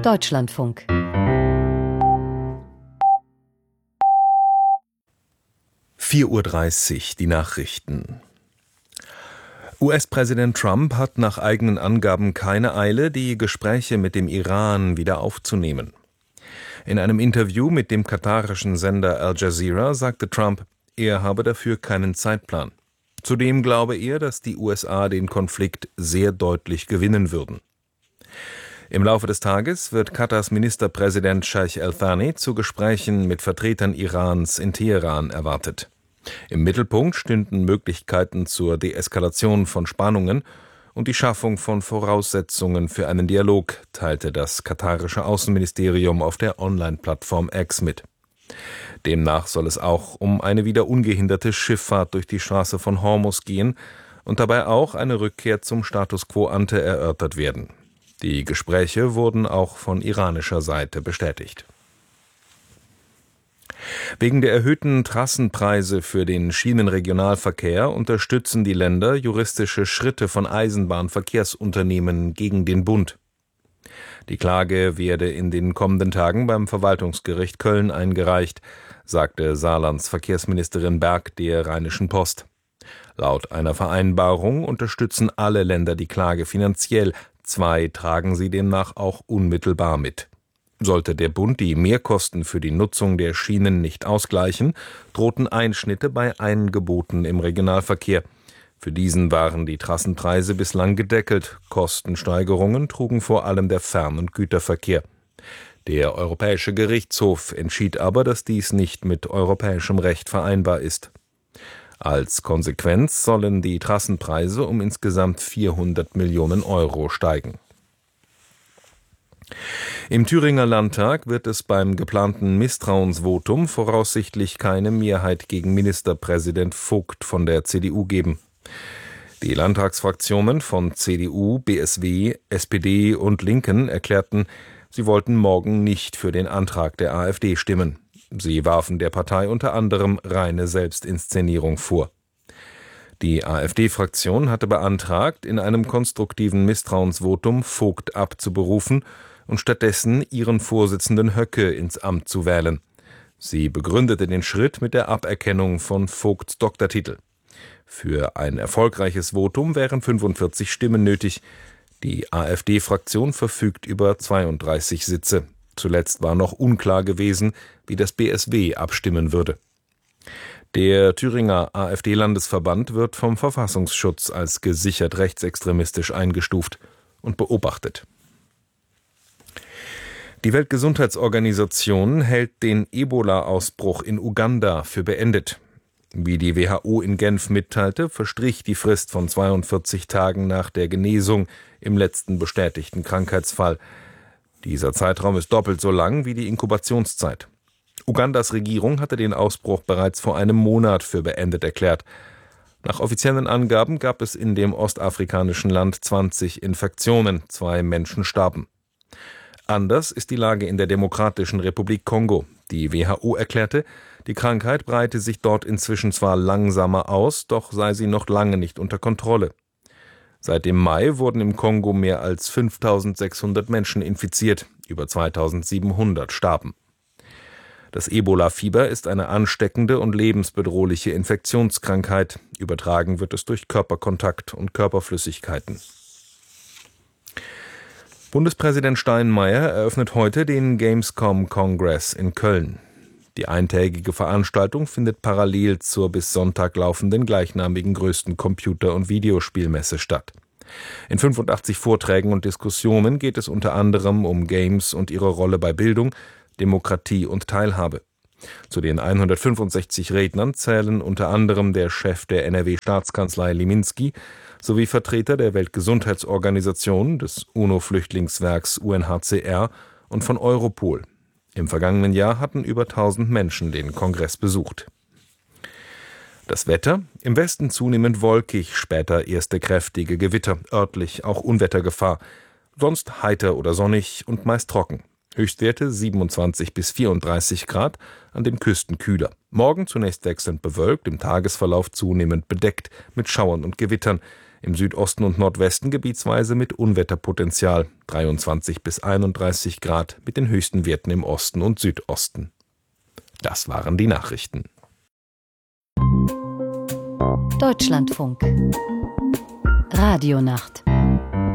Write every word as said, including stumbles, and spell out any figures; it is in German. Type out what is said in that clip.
Deutschlandfunk. vier Uhr dreißig, die Nachrichten. U S-Präsident Trump hat nach eigenen Angaben keine Eile, die Gespräche mit dem Iran wieder aufzunehmen. In einem Interview mit dem katarischen Sender Al Jazeera sagte Trump, er habe dafür keinen Zeitplan. Zudem glaube er, dass die U S A den Konflikt sehr deutlich gewinnen würden. Im Laufe des Tages wird Katars Ministerpräsident Scheich Al-Thani zu Gesprächen mit Vertretern Irans in Teheran erwartet. Im Mittelpunkt stünden Möglichkeiten zur Deeskalation von Spannungen und die Schaffung von Voraussetzungen für einen Dialog, teilte das katarische Außenministerium auf der Online-Plattform X mit. Demnach soll es auch um eine wieder ungehinderte Schifffahrt durch die Straße von Hormuz gehen und dabei auch eine Rückkehr zum Status quo ante erörtert werden. Die Gespräche wurden auch von iranischer Seite bestätigt. Wegen der erhöhten Trassenpreise für den Schienenregionalverkehr unterstützen die Länder juristische Schritte von Eisenbahnverkehrsunternehmen gegen den Bund. Die Klage werde in den kommenden Tagen beim Verwaltungsgericht Köln eingereicht, sagte Saarlands Verkehrsministerin Berg der Rheinischen Post. Laut einer Vereinbarung unterstützen alle Länder die Klage finanziell, zwei tragen sie demnach auch unmittelbar mit. Sollte der Bund die Mehrkosten für die Nutzung der Schienen nicht ausgleichen, drohten Einschnitte bei Angeboten im Regionalverkehr. Für diesen waren die Trassenpreise bislang gedeckelt. Kostensteigerungen trugen vor allem der Fern- und Güterverkehr. Der Europäische Gerichtshof entschied aber, dass dies nicht mit europäischem Recht vereinbar ist. Als Konsequenz sollen die Trassenpreise um insgesamt vierhundert Millionen Euro steigen. Im Thüringer Landtag wird es beim geplanten Misstrauensvotum voraussichtlich keine Mehrheit gegen Ministerpräsident Vogt von der C D U geben. Die Landtagsfraktionen von C D U, B S W, S P D und Linken erklärten, sie wollten morgen nicht für den Antrag der AfD stimmen. Sie warfen der Partei unter anderem reine Selbstinszenierung vor. Die AfD-Fraktion hatte beantragt, in einem konstruktiven Misstrauensvotum Vogt abzuberufen und stattdessen ihren Vorsitzenden Höcke ins Amt zu wählen. Sie begründete den Schritt mit der Aberkennung von Vogts Doktortitel. Für ein erfolgreiches Votum wären fünfundvierzig Stimmen nötig. Die AfD-Fraktion verfügt über zweiunddreißig Sitze. Zuletzt war noch unklar gewesen, wie das B S W abstimmen würde. Der Thüringer AfD-Landesverband wird vom Verfassungsschutz als gesichert rechtsextremistisch eingestuft und beobachtet. Die Weltgesundheitsorganisation hält den Ebola-Ausbruch in Uganda für beendet. Wie die W H O in Genf mitteilte, verstrich die Frist von zweiundvierzig Tagen nach der Genesung im letzten bestätigten Krankheitsfall. Dieser Zeitraum ist doppelt so lang wie die Inkubationszeit. Ugandas Regierung hatte den Ausbruch bereits vor einem Monat für beendet erklärt. Nach offiziellen Angaben gab es in dem ostafrikanischen Land zwanzig Infektionen, zwei Menschen starben. Anders ist die Lage in der Demokratischen Republik Kongo. Die W H O erklärte, die Krankheit breite sich dort inzwischen zwar langsamer aus, doch sei sie noch lange nicht unter Kontrolle. Seit dem Mai wurden im Kongo mehr als fünftausendsechshundert Menschen infiziert, über zweitausendsiebenhundert starben. Das Ebola-Fieber ist eine ansteckende und lebensbedrohliche Infektionskrankheit. Übertragen wird es durch Körperkontakt und Körperflüssigkeiten. Bundespräsident Steinmeier eröffnet heute den Gamescom Congress in Köln. Die eintägige Veranstaltung findet parallel zur bis Sonntag laufenden gleichnamigen größten Computer- und Videospielmesse statt. In fünfundachtzig Vorträgen und Diskussionen geht es unter anderem um Games und ihre Rolle bei Bildung, Demokratie und Teilhabe. Zu den hundertfünfundsechzig Rednern zählen unter anderem der Chef der N R W-Staatskanzlei Liminski sowie Vertreter der Weltgesundheitsorganisation, des UNO-Flüchtlingswerks U N H C R und von Europol. Im vergangenen Jahr hatten über tausend Menschen den Kongress besucht. Das Wetter: Im Westen zunehmend wolkig, später erste kräftige Gewitter, örtlich auch Unwettergefahr. Sonst heiter oder sonnig und meist trocken. Höchstwerte siebenundzwanzig bis vierunddreißig Grad, an den Küsten kühler. Morgen zunächst wechselnd bewölkt, im Tagesverlauf zunehmend bedeckt mit Schauern und Gewittern. Im Südosten und Nordwesten gebietsweise mit Unwetterpotenzial, dreiundzwanzig bis einunddreißig Grad mit den höchsten Werten im Osten und Südosten. Das waren die Nachrichten. Deutschlandfunk Radionacht